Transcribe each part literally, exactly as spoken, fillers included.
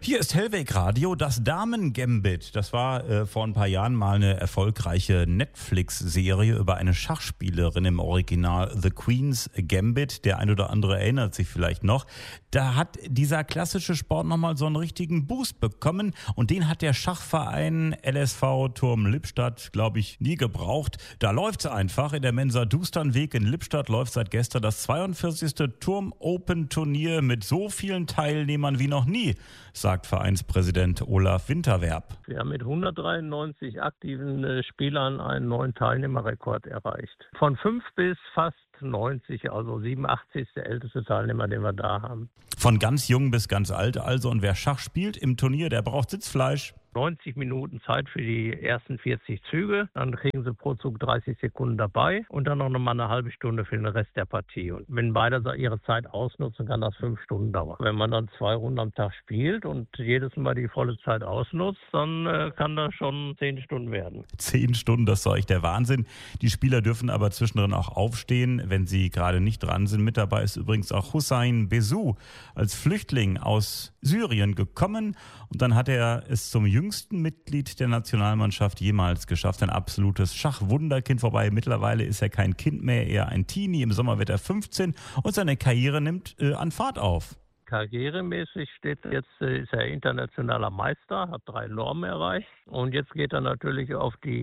Hier ist Hellweg Radio, das Damen-Gambit. Das war äh, vor ein paar Jahren mal eine erfolgreiche Netflix-Serie über eine Schachspielerin im Original The Queen's Gambit. Der ein oder andere erinnert sich vielleicht noch. Da hat dieser klassische Sport nochmal so einen richtigen Boost bekommen und den hat der Schachverein L S V Turm Lippstadt, glaube ich, nie gebraucht. Da läuft's einfach. In der Mensa Dusternweg in Lippstadt läuft seit gestern das zweiundvierzigste Turm Open Turnier mit so vielen Teilnehmern wie noch nie, sagt Vereinspräsident Olaf Winterwerb. Wir haben mit hundertdreiundneunzig aktiven äh, Spielern einen neuen Teilnehmerrekord erreicht. Von fünf bis fast neunzig, also siebenundachtzig ist der älteste Teilnehmer, den wir da haben. Von ganz jung bis ganz alt also. Und wer Schach spielt im Turnier, der braucht Sitzfleisch. neunzig Minuten Zeit für die ersten vierzig Züge. Dann kriegen sie pro Zug dreißig Sekunden dabei und dann noch mal eine halbe Stunde für den Rest der Partie. Und wenn beide ihre Zeit ausnutzen, kann das fünf Stunden dauern. Wenn man dann zwei Runden am Tag spielt und jedes Mal die volle Zeit ausnutzt, dann äh, kann das schon zehn Stunden werden. Zehn Stunden, das ist doch echt der Wahnsinn. Die Spieler dürfen aber zwischendrin auch aufstehen, wenn sie gerade nicht dran sind. Mit dabei ist übrigens auch Hussein Bezou als Flüchtling aus Syrien gekommen. Und dann hat er es zum jüngsten Mitglied der Nationalmannschaft jemals geschafft. Ein absolutes Schachwunderkind. Wobei mittlerweile ist er kein Kind mehr, eher ein Teenie. Im Sommer wird er fünfzehn und seine Karriere nimmt äh, an Fahrt auf. Karrieremäßig steht jetzt, ist er internationaler Meister, hat drei Normen erreicht und jetzt geht er natürlich auf die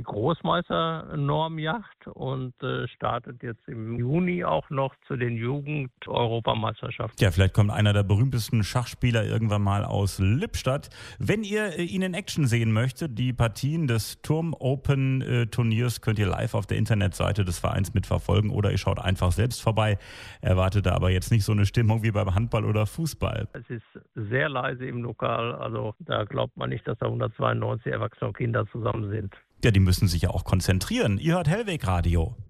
Großmeister-Normjagd und äh, startet jetzt im Juni auch noch zu den Jugend-Europameisterschaften. Ja, vielleicht kommt einer der berühmtesten Schachspieler irgendwann mal aus Lippstadt. Wenn ihr äh, ihn in Action sehen möchtet, die Partien des Turm Open äh, Turniers könnt ihr live auf der Internetseite des Vereins mitverfolgen oder ihr schaut einfach selbst vorbei. Erwartet da aber jetzt nicht so eine Stimmung wie beim Handball oder Fußball. Es ist sehr leise im Lokal, also da glaubt man nicht, dass da hundertzweiundneunzig Erwachsene und Kinder zusammen sind. Ja, die müssen sich ja auch konzentrieren. Ihr hört Hellweg Radio.